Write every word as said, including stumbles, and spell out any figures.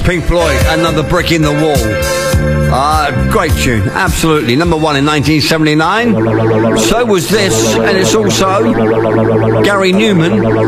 Pink Floyd, Another Brick in the Wall. Uh, great tune, absolutely. Number one in nineteen seventy-nine. So was this, and it's also Gary Newman